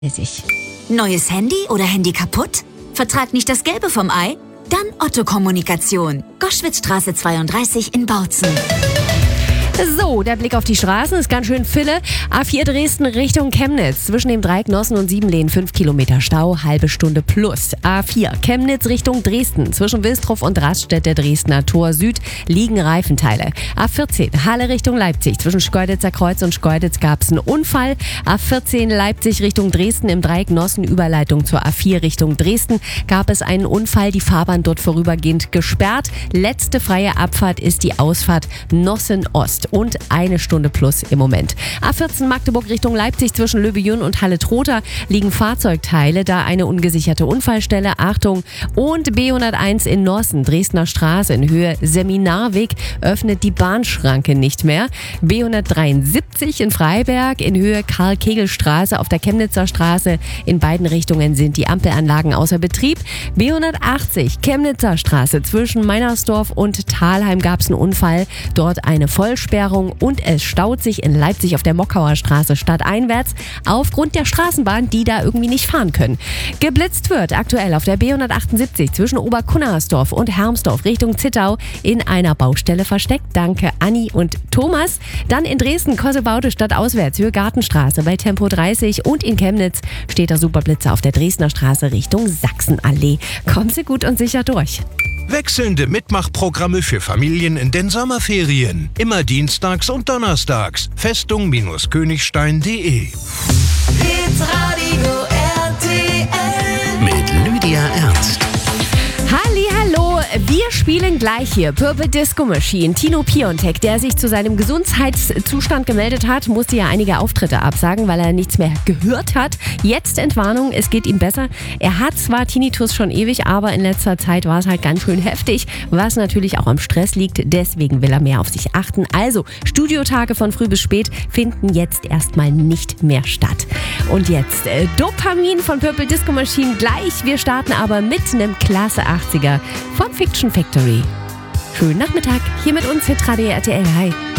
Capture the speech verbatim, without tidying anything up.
sich. Neues Handy oder Handy kaputt? Vertrag nicht das Gelbe vom Ei? Dann Otto Kommunikation. Goschwitzstraße zweiunddreißig in Bautzen. So, der Blick auf die Straßen ist ganz schön Fille. A vier Dresden Richtung Chemnitz. Zwischen dem Dreieck Nossen und Siebenlehn fünf Kilometer Stau, halbe Stunde plus. A vier Chemnitz Richtung Dresden. Zwischen Wilstrow und Raststätte Dresdner Tor Süd liegen Reifenteile. A vierzehn Halle Richtung Leipzig. Zwischen Schkeuditzer Kreuz und Schkeuditz gab es einen Unfall. A vierzehn Leipzig Richtung Dresden im Dreieck Nossen Überleitung zur A vier Richtung Dresden gab es einen Unfall. Die Fahrbahn dort vorübergehend gesperrt. Letzte freie Abfahrt ist die Ausfahrt Nossen Ost. Und eine Stunde plus im Moment. A vierzehn Magdeburg Richtung Leipzig zwischen Löbejün und Halle-Trotha liegen Fahrzeugteile, da eine ungesicherte Unfallstelle. Achtung! Und B hunderteins in Nossen, Dresdner Straße in Höhe Seminarweg, öffnet die Bahnschranke nicht mehr. B hundertdreiundsiebzig in Freiberg in Höhe Karl-Kegel-Straße auf der Chemnitzer Straße. In beiden Richtungen sind die Ampelanlagen außer Betrieb. B hundertachtzig Chemnitzer Straße zwischen Meinersdorf und Thalheim gab es einen Unfall. Dort eine Vollsperrung. Und es staut sich in Leipzig auf der Mockauer Straße stadteinwärts aufgrund der Straßenbahn, die da irgendwie nicht fahren können. Geblitzt wird aktuell auf der B hundertachtundsiebzig zwischen Oberkunnersdorf und Hermsdorf Richtung Zittau in einer Baustelle versteckt. Danke Anni und Thomas. Dann in Dresden Kosebaute stadtauswärts Höhe Gartenstraße bei Tempo dreißig und in Chemnitz steht der Superblitzer auf der Dresdner Straße Richtung Sachsenallee. Kommen Sie gut und sicher durch. Wechselnde Mitmachprogramme für Familien in den Sommerferien. Immer dienstags und donnerstags. Festung-Königstein punkt de. Hitradio R T L Mit Lydia Ernst. Hallihallo, wir spielen gleich hier Purple Disco Machine. Tino Piontek, der sich zu seinem Gesundheitszustand gemeldet hat, musste ja einige Auftritte absagen, weil er nichts mehr gehört hat. Jetzt Entwarnung, es geht ihm besser. Er hat zwar Tinnitus schon ewig, aber in letzter Zeit war es halt ganz schön heftig, was natürlich auch am Stress liegt. Deswegen will er mehr auf sich achten. Also, Studiotage von früh bis spät finden jetzt erstmal nicht mehr statt. Und jetzt äh, Dopamin von Purple Disco Machine gleich. Wir starten aber mit einem Klasse achtziger von Fiction Factory. Schönen Nachmittag, hier mit uns Hitradio R T L. Hi.